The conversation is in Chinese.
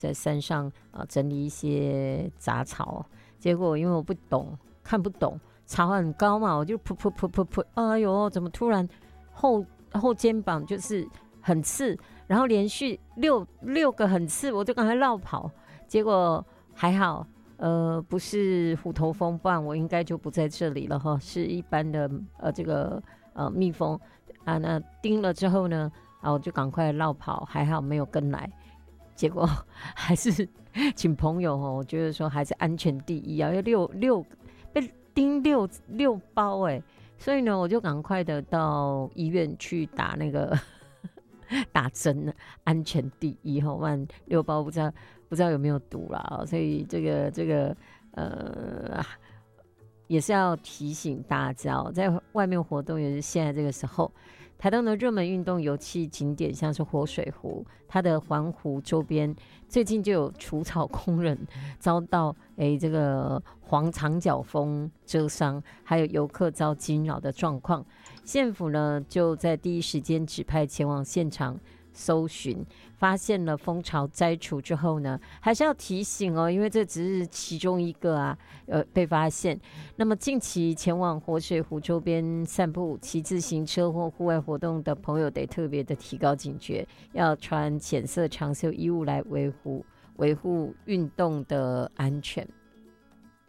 在山上整理一些杂草，结果因为我不懂看不懂，草很高嘛，我就噗噗噗噗噗，哎呦，怎么突然后肩膀就是很刺，然后连续六个很刺，我就赶快绕跑，结果还好。不是虎头蜂，不然我应该就不在这里了哈。是一般的这个蜜蜂啊，那叮了之后呢，我就赶快绕跑，还好没有跟来。结果还是请朋友我觉得说还是安全第一啊，要被叮六包所以呢，我就赶快的到医院去打那个打针，安全第一不然6包不知道有没有毒啦，所以这个也是要提醒大家在外面活动，也是现在这个时候。台东的热门运动游憩景点像是活水湖，它的环湖周边最近就有除草工人遭到这个黄长脚蜂蛰伤，还有游客遭惊扰的状况。县府呢就在第一时间指派前往现场搜寻，发现了蜂巢摘除之后呢，还是要提醒因为这只是其中一个被发现。那么近期前往活水湖周边散步、骑自行车或户外活动的朋友，得特别的提高警觉，要穿浅色长袖衣物来维护运动的安全。